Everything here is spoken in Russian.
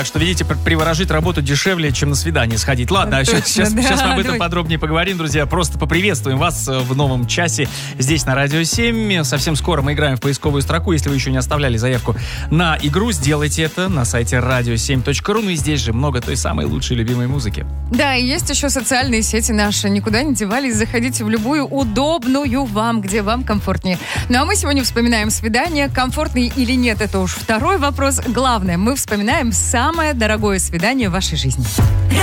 Так что, видите, приворожить работу дешевле, чем на свидание сходить. Ладно, сейчас мы об этом подробнее поговорим, друзья. Просто поприветствуем вас в новом часе здесь на Радио 7. Совсем скоро мы играем в поисковую строку. Если вы еще не оставляли заявку на игру, сделайте это на сайте radio7.ru. Ну и здесь же много той самой лучшей любимой музыки. Да, и есть еще социальные сети наши. Никуда не девались. Заходите в любую удобную вам, где вам комфортнее. Ну а мы сегодня вспоминаем свидание. Комфортный или нет, это уж второй вопрос. Главное, мы вспоминаем самое дорогое свидание в вашей жизни.